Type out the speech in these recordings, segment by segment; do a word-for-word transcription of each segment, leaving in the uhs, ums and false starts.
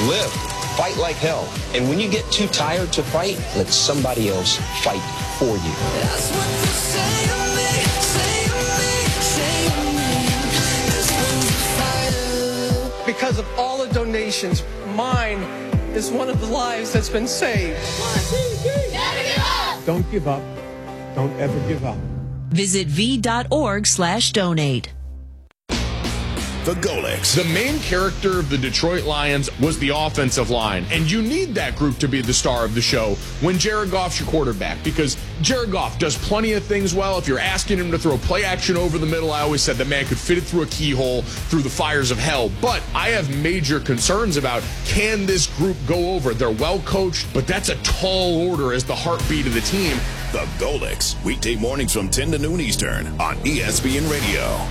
live. Fight like hell. And when you get too tired to fight, let somebody else fight for you. That's what you say to me, say to me, say to me. This one's a fighter. Because of all the donations, mine is one of the lives that's been saved. Never give up. Don't give up. Don't ever give up. Visit v.org slash donate. The Golics. The main character of the Detroit Lions was the offensive line, and you need that group to be the star of the show when Jared Goff's your quarterback, because Jared Goff does plenty of things well. If you're asking him to throw play action over the middle, I always said the man could fit it through a keyhole, through the fires of hell. But I have major concerns about, can this group go over? They're well coached, but that's a tall order as the heartbeat of the team. The Golics, weekday mornings from ten to noon Eastern on E S P N Radio.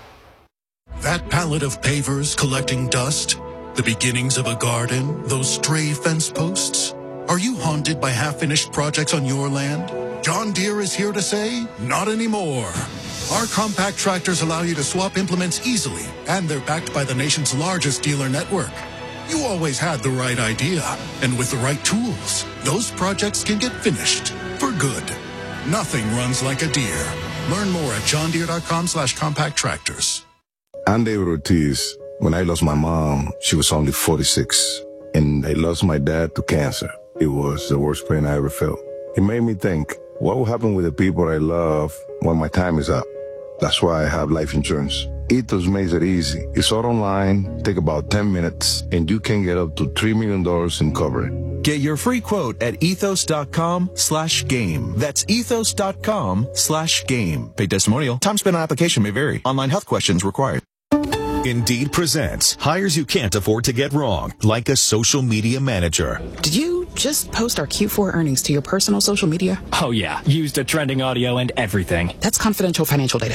That pallet of pavers collecting dust, the beginnings of a garden, those stray fence posts. Are you haunted by half-finished projects on your land? John Deere is here to say, not anymore. Our compact tractors allow you to swap implements easily, and they're backed by the nation's largest dealer network. You always had the right idea, and with the right tools, those projects can get finished for good. Nothing runs like a Deere. Learn more at johndeere.com slash compact tractors. I'm David Ortiz. When I lost my mom, she was only forty-six, and I lost my dad to cancer. It was the worst pain I ever felt. It made me think, what will happen with the people I love when my time is up? That's why I have life insurance. Ethos makes it easy. It's all online, take about ten minutes, and you can get up to three million dollars in coverage. Get your free quote at ethos.com slash game. That's ethos.com slash game. Paid testimonial. Time spent on application may vary. Online health questions required. Indeed presents hires you can't afford to get wrong, like a social media manager. Did you just post our Q four earnings to your personal social media? Oh, yeah. Used a trending audio and everything. That's confidential financial data.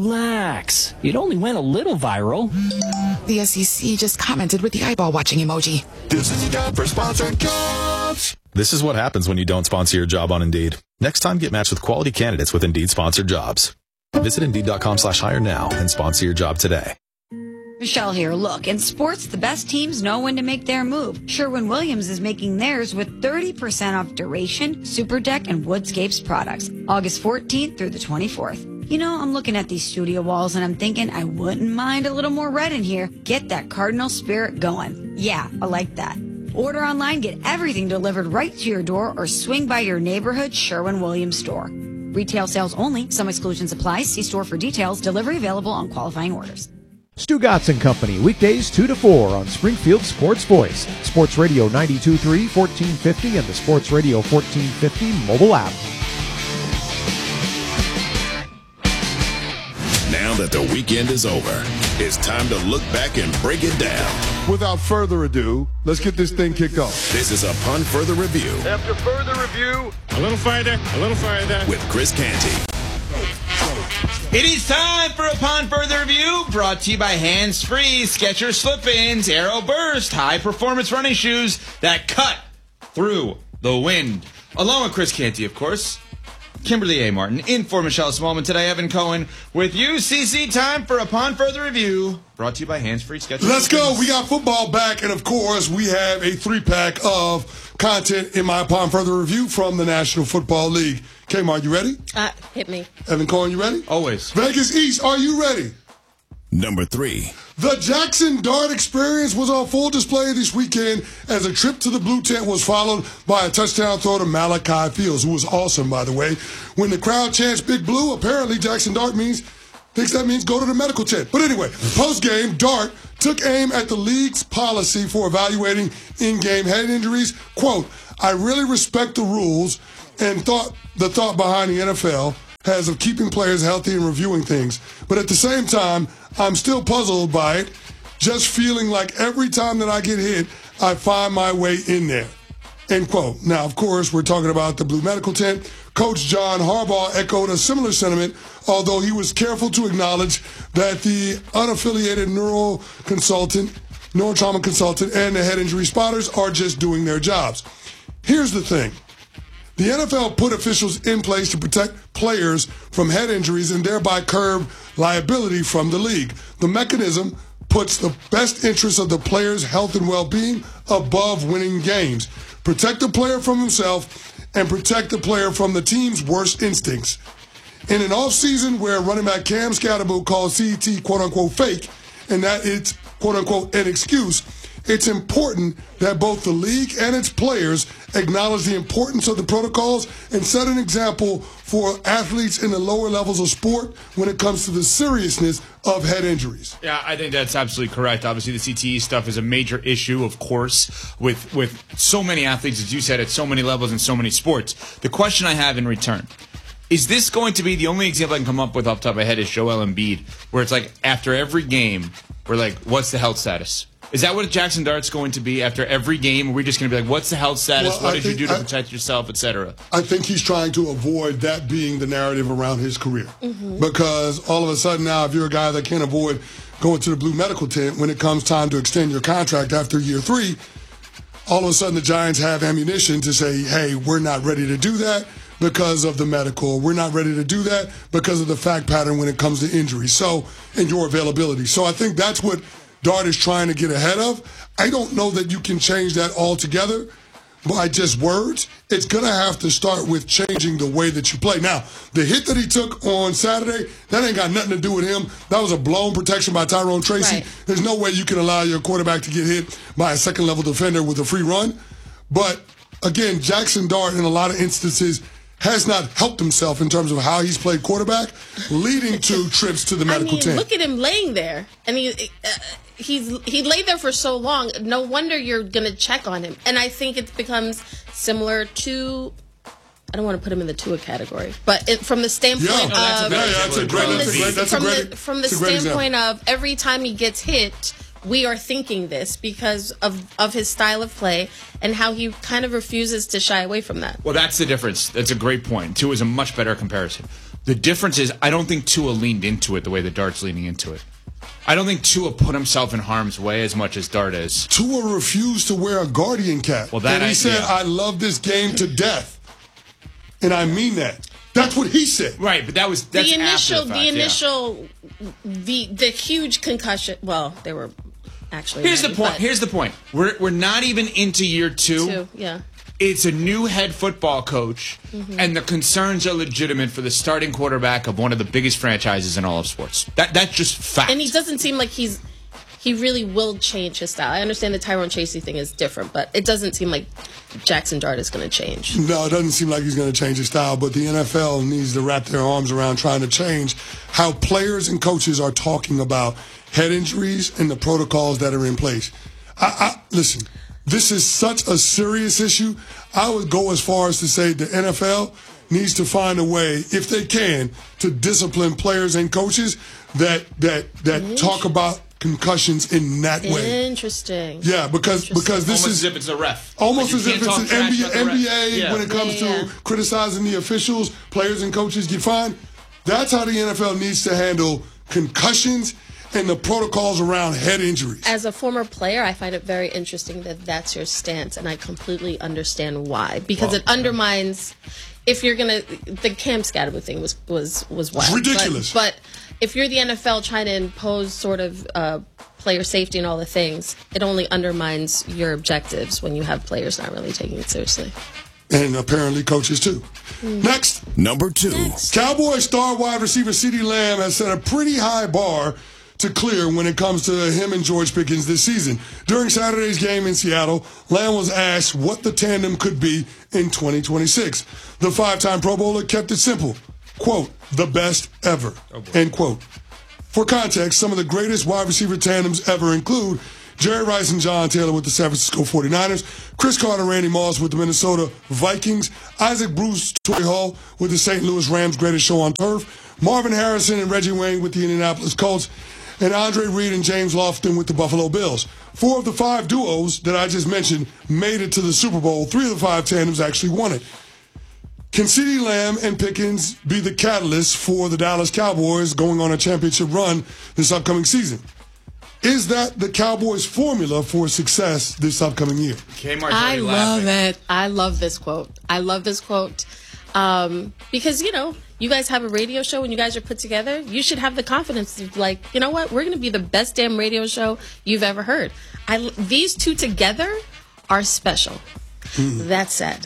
Relax. It only went a little viral. The S E C just commented with the eyeball watching emoji. This is a job for sponsored jobs. This is what happens when you don't sponsor your job on Indeed. Next time, get matched with quality candidates with Indeed sponsored jobs. Visit Indeed.com slash hire now and sponsor your job today. Michelle here. Look, in sports, the best teams know when to make their move. Sherwin-Williams is making theirs with thirty percent off Duration, Super Deck, and Woodscapes products. August fourteenth through the twenty-fourth. You know, I'm looking at these studio walls and I'm thinking I wouldn't mind a little more red in here. Get that Cardinal spirit going. Yeah, I like that. Order online, get everything delivered right to your door, or swing by your neighborhood Sherwin-Williams store. Retail sales only. Some exclusions apply. See store for details. Delivery available on qualifying orders. Stu Gatz and Company, weekdays two to four on Springfield Sports Voice, Sports Radio ninety-two point three, fourteen fifty, and the Sports Radio fourteen fifty mobile app. Now that the weekend is over, it's time to look back and break it down. Without further ado, let's get this thing kicked off. This is Upon Further Review. After further review, a little farther, a little farther. With Chris Canty. It is time for Upon Further Review, brought to you by Hands Free, Skechers Slip-Ins, Aero Burst, high-performance running shoes that cut through the wind. Along with Chris Canty, of course. Kimberly A. Martin, in for Michelle Smallman. Today, Evan Cohen with you. C C, time for Upon Further Review, brought to you by Hands Free, Skechers. Let's go. We got football back, and of course, we have a three-pack of content in my Upon Further Review from the National Football League. Kmart, you ready? Uh, hit me. Evan Cohen, you ready? Always. Vegas East, are you ready? Number three. The Jackson Dart experience was on full display this weekend as a trip to the Blue Tent was followed by a touchdown throw to Malachi Fields, who was awesome, by the way. When the crowd chants Big Blue, apparently Jackson Dart means thinks that means go to the medical tent. But anyway, post-game, Dart took aim at the league's policy for evaluating in-game head injuries. Quote, I really respect the rules and thought the thought behind the N F L has of keeping players healthy and reviewing things. But at the same time, I'm still puzzled by it, just feeling like every time that I get hit, I find my way in there. End quote. Now, of course, we're talking about the Blue Medical Tent. Coach John Harbaugh echoed a similar sentiment, although he was careful to acknowledge that the unaffiliated neuro consultant, neurotrauma consultant, and the head injury spotters are just doing their jobs. Here's the thing. The N F L put officials in place to protect players from head injuries and thereby curb liability from the league. The mechanism puts the best interests of the player's health and well-being above winning games. Protect the player from himself and protect the player from the team's worst instincts. In an offseason where running back Cam Scatterboot called C T quote-unquote fake and that it's quote-unquote an excuse, it's important that both the league and its players acknowledge the importance of the protocols and set an example for athletes in the lower levels of sport when it comes to the seriousness of head injuries. Yeah, I think that's absolutely correct. Obviously, the C T E stuff is a major issue, of course, with, with so many athletes, as you said, at so many levels in so many sports. The question I have in return, is this going to be the only example I can come up with off the top of my head is Joel Embiid, where it's like after every game, we're like, what's the health status? Is that what Jackson Dart's going to be after every game? Are we just going to be like, what's the health status? Well, what I did you think- do to I- protect yourself, et cetera? I think he's trying to avoid that being the narrative around his career. Mhm. Because all of a sudden now, if you're a guy that can't avoid going to the blue medical tent when it comes time to extend your contract after year three, all of a sudden the Giants have ammunition to say, hey, we're not ready to do that because of the medical. We're not ready to do that because of the fact pattern when it comes to injury. So, and your availability. So I think that's what Dart is trying to get ahead of. I don't know that you can change that altogether by just words. It's going to have to start with changing the way that you play. Now, the hit that he took on Saturday, that ain't got nothing to do with him. That was a blown protection by Tyrone Tracy. Right. There's no way you can allow your quarterback to get hit by a second-level defender with a free run. But, again, Jackson Dart, in a lot of instances, has not helped himself in terms of how he's played quarterback, leading to trips to the medical I mean, tent. look at him laying there, and he uh, he's he laid there for so long. No wonder you're gonna check on him, and I think it becomes similar to. I don't want to put him in the Tua category, but it, from the standpoint Yeah. Oh, of that's a- yeah, that's a great- from that's a the- great- that's a from great- the, from the that's a great standpoint of every time he gets hit, we are thinking this because of of his style of play and how he kind of refuses to shy away from that. Well, that's the difference. That's a great point. Tua is a much better comparison. The difference is I don't think Tua leaned into it the way that Dart's leaning into it. I don't think Tua put himself in harm's way as much as Dart is. Tua refused to wear a Guardian cap. Well, that and he I- said, yeah. I love this game to death. And I mean that. That's what he said. Right, but that was that's the initial, after the, fact, the yeah. initial, the the huge concussion. Well, they were actually. Here's the ready, point. but- Here's the point. We're we're not even into year two. Two, yeah. It's a new head football coach, Mhm. and the concerns are legitimate for the starting quarterback of one of the biggest franchises in all of sports. That that's just fact. And he doesn't seem like he's he really will change his style. I understand the Tyrone Tracy thing is different, but it doesn't seem like Jackson Dart is going to change. No, it doesn't seem like he's going to change his style, but the N F L needs to wrap their arms around trying to change how players and coaches are talking about head injuries and the protocols that are in place. I, I, listen, this is such a serious issue. I would go as far as to say the N F L needs to find a way, if they can, to discipline players and coaches that that that talk about concussions in that way. Interesting. Yeah, because because this almost is as if it's a ref. almost Like, as you if can't it's talk an trash N B A, about the N B ref. A Yeah. when it comes Yeah, yeah, to yeah. criticizing the officials, players and coaches get fined. That's how the N F L needs to handle concussions and the protocols around head injuries. As a former player, I find it very interesting that that's your stance, and I completely understand why. Because Well, it undermines. If you're gonna, the Cam Scatterboot thing was was was wild. It's ridiculous. But, but if you're the N F L trying to impose sort of uh, player safety and all the things, it only undermines your objectives when you have players not really taking it seriously. And apparently coaches too. Next. Number two. Cowboys star wide receiver CeeDee Lamb has set a pretty high bar to clear when it comes to him and George Pickens this season. During Saturday's game in Seattle, Lamb was asked what the tandem could be in twenty twenty-six. The five-time Pro Bowler kept it simple. Quote, the best ever, end quote. For context, some of the greatest wide receiver tandems ever include Jerry Rice and John Taylor with the San Francisco forty-niners, Chris Carter, Randy Moss with the Minnesota Vikings, Isaac Bruce, Torrey Hall with the Saint Louis Rams' greatest show on turf, Marvin Harrison and Reggie Wayne with the Indianapolis Colts, and Andre Reed and James Lofton with the Buffalo Bills. Four of the five duos that I just mentioned made it to the Super Bowl. Three of the five tandems actually won it. Can CeeDee Lamb and Pickens be the catalyst for the Dallas Cowboys going on a championship run this upcoming season? Is that the Cowboys' formula for success this upcoming year? Kmart's I already love laughing. it. I love this quote. I love this quote. Um, because, you know, you guys have a radio show and you guys are put together. You should have the confidence of like, you know what? We're going to be the best damn radio show you've ever heard. I, these two together are special. That said,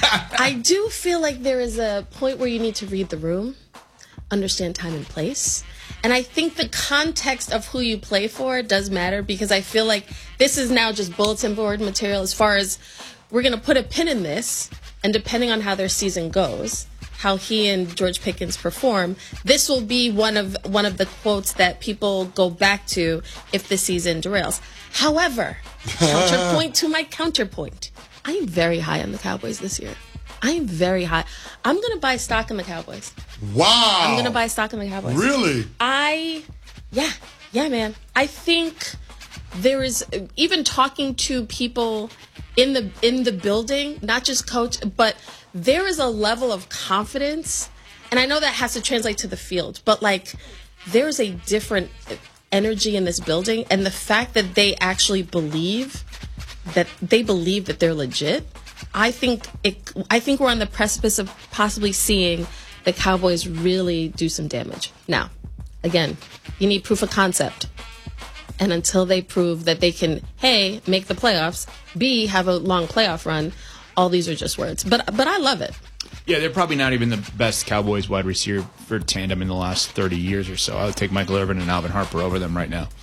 I do feel like there is a point where you need to read the room, understand time and place. And I think the context of who you play for does matter, because I feel like this is now just bulletin board material as far as we're going to put a pin in this, and depending on how their season goes, how he and George Pickens perform, this will be one of one of the quotes that people go back to if the season derails. However, counterpoint to my counterpoint, I am very high on the Cowboys this year. I am very high. I'm going to buy stock in the Cowboys. Wow. I'm going to buy stock in the Cowboys. Really? I, yeah, yeah, man. I think there is, even talking to people in the in the building, not just coach, but there is a level of confidence, and I know that has to translate to the field, but like there's a different energy in this building, and the fact that they actually believe that they believe that they're legit, I think it. I think we're on the precipice of possibly seeing the Cowboys really do some damage. Now, again, you need proof of concept. And until they prove that they can, A, make the playoffs, B, have a long playoff run, all these are just words. But but I love it. Yeah, they're probably not even the best Cowboys wide receiver for tandem in the last thirty years or so. I would take Michael Irvin and Alvin Harper over them right now.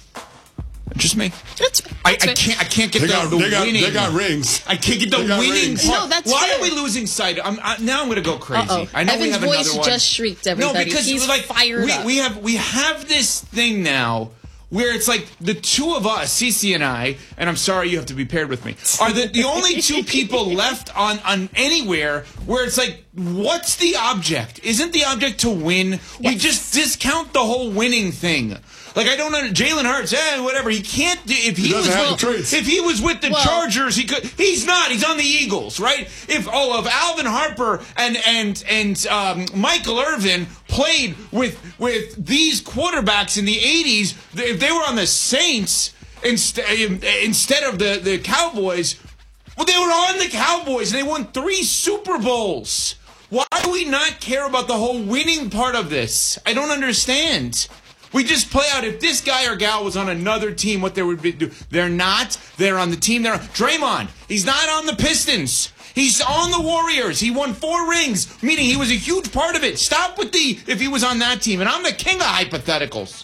Just me. That's, that's I, I can't. I can't get they the, got, the they got, winning. They got rings. I can't get the winning rings. part. No, that's Why fair. are we losing sight? I'm, I, now I'm going to go crazy. Uh-oh. I know Evan's we have voice another one. just shrieked, everybody. No, because he's like fired we, up. we have we have this thing now where it's like the two of us, Cece and I, and I'm sorry you have to be paired with me, are the, the only two people left on, on anywhere where it's like, what's the object? Isn't the object to win? Yes. We just discount the whole winning thing. Like, I don't know, Jalen Hurts, eh, whatever. He can't do, if he, he was with, if he was with the well, Chargers, he could. He's not. He's on the Eagles, right? If oh, if Alvin Harper and and and um, Michael Irvin played with with these quarterbacks in the eighties, if they were on the Saints instead instead of the the Cowboys, well, they were on the Cowboys and they won three Super Bowls. Why do we not care about the whole winning part of this? I don't understand. We just play out if this guy or gal was on another team, what they would be do. They're not. They're on the team. They're on. Draymond, he's not on the Pistons. He's on the Warriors. He won four rings, meaning he was a huge part of it. Stop with the if he was on that team. And I'm the king of hypotheticals.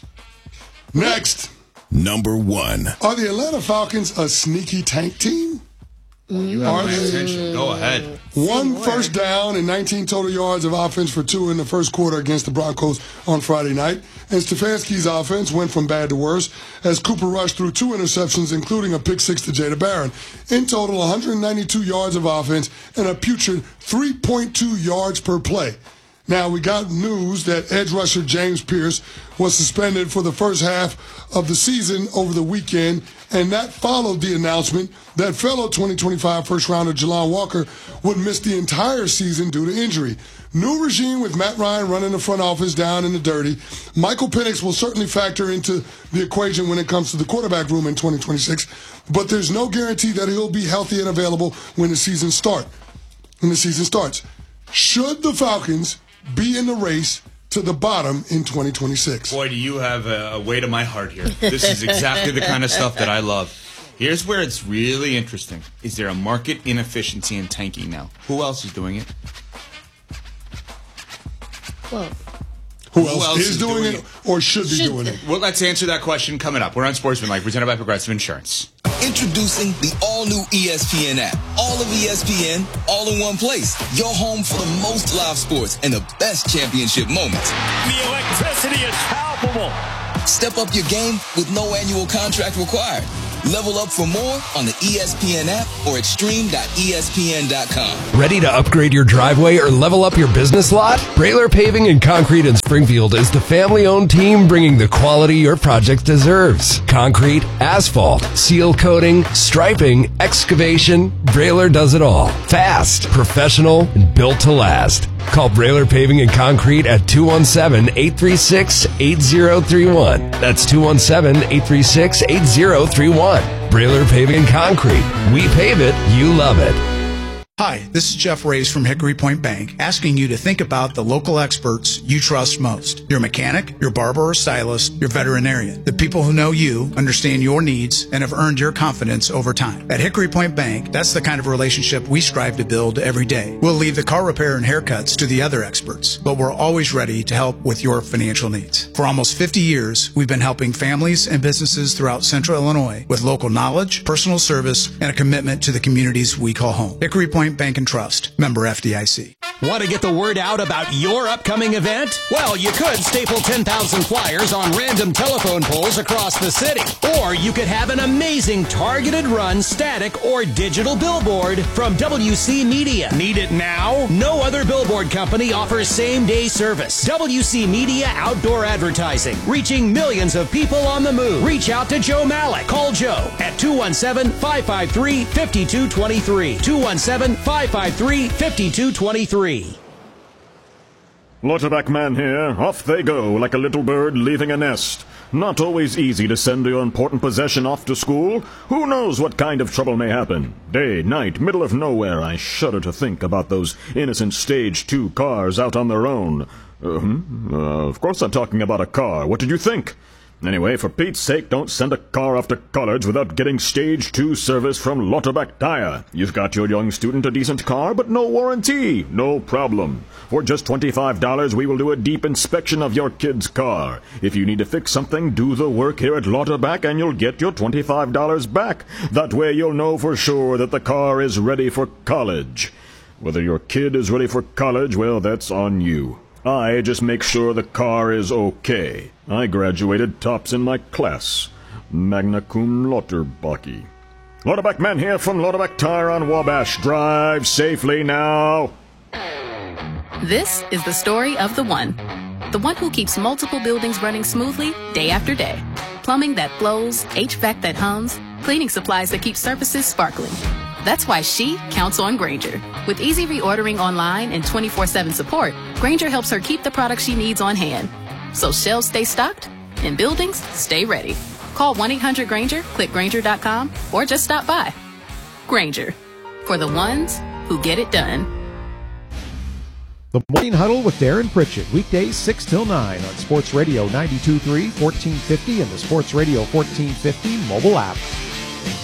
Next. Number one. Are the Atlanta Falcons a sneaky tank team? You have my attention. Go ahead. One first down and nineteen total yards of offense for Tua in the first quarter against the Broncos on Friday night. And Stefanski's offense went from bad to worse as Cooper rushed through two interceptions, including a pick six to Jada Barron. In total, one hundred ninety-two yards of offense and a putrid three point two yards per play. Now, we got news that edge rusher James Pierce was suspended for the first half of the season over the weekend, and that followed the announcement that fellow twenty twenty-five first-rounder Jelon Walker would miss the entire season due to injury. New regime with Matt Ryan running the front office down in the dirty. Michael Penix will certainly factor into the equation when it comes to the quarterback room in twenty twenty-six, but there's no guarantee that he'll be healthy and available when the season start. When the season starts. Should the Falcons be in the race to the bottom in twenty twenty-six? Boy, do you have a, a way to my heart here. This is exactly the kind of stuff that I love. Here's where it's really interesting. Is there a market inefficiency in tanking now? Who else is doing it? Well, Who, Who else, else is, is doing, doing it, it or should be should doing it? Well, let's answer that question coming up. We're on Sportsmanlike, presented by Progressive Insurance. Introducing the all-new E S P N app. All of E S P N, all in one place. Your home for the most live sports and the best championship moments. The electricity is palpable. Step up your game with no annual contract required. Level up for more on the E S P N app or at stream dot E S P N dot com. Ready to upgrade your driveway or level up your business lot? Brailer Paving and Concrete in Springfield is the family-owned team bringing the quality your project deserves. Concrete, asphalt, seal coating, striping, excavation, Brailer does it all. Fast, professional, and built to last. Call Brailer Paving and Concrete at two one seven, eight three six, eight zero three one. That's two one seven, eight three six, eight zero three one. Brailer Paving and Concrete. We pave it, you love it. Hi, this is Jeff Rays from Hickory Point Bank, asking you to think about the local experts you trust most. Your mechanic, your barber or stylist, your veterinarian. The people who know you, understand your needs, and have earned your confidence over time. At Hickory Point Bank, that's the kind of relationship we strive to build every day. We'll leave the car repair and haircuts to the other experts, but we're always ready to help with your financial needs. For almost fifty years, we've been helping families and businesses throughout Central Illinois with local knowledge, personal service, and a commitment to the communities we call home. Hickory Point Bank and Trust, member F D I C. Want to get the word out about your upcoming event? Well, you could staple ten thousand flyers on random telephone poles across the city. Or you could have an amazing targeted run, static, or digital billboard from W C Media. Need it now? No other billboard company offers same-day service. W C Media Outdoor Advertising, reaching millions of people on the move. Reach out to Joe Malik. Call Joe at two one seven, five five three, five two two three. two one seven, five five three, five two two three. Lauterbach man here. Off they go like a little bird leaving a nest. Not always easy to send your important possession off to school. Who knows what kind of trouble may happen? Day, night, middle of nowhere. I shudder to think about those innocent stage two cars out on their own. Uh, hmm? uh, of course I'm talking about a car. What did you think? Anyway, for Pete's sake, don't send a car off to college without getting stage two service from Lauterbach Tire. You've got your young student a decent car, but no warranty. No problem. For just twenty-five dollars, we will do a deep inspection of your kid's car. If you need to fix something, do the work here at Lauterbach and you'll get your twenty-five dollars back. That way you'll know for sure that the car is ready for college. Whether your kid is ready for college, well, that's on you. I just make sure the car is okay. I graduated tops in my class. Magna cum Lauterbach. Lauterbach man here from Lauterbach Tire on Wabash. Drive safely now. This is the story of the one. The one who keeps multiple buildings running smoothly day after day. Plumbing that flows, H V A C that hums, cleaning supplies that keep surfaces sparkling. That's why she counts on Grainger. With easy reordering online and twenty-four seven support, Grainger helps her keep the products she needs on hand. So shelves stay stocked and buildings stay ready. Call one eight hundred Grainger, click Grainger dot com, or just stop by. Grainger, for the ones who get it done. The Morning Huddle with Darren Pritchett, weekdays six till nine on Sports Radio ninety-two point three, fourteen fifty, and the Sports Radio fourteen fifty mobile app.